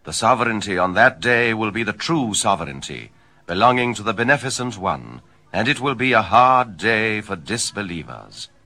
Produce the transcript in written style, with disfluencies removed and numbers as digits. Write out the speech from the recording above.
The sovereignty on that day will be the true sovereignty, belonging to the Beneficent One, and it will be a hard day for disbelievers.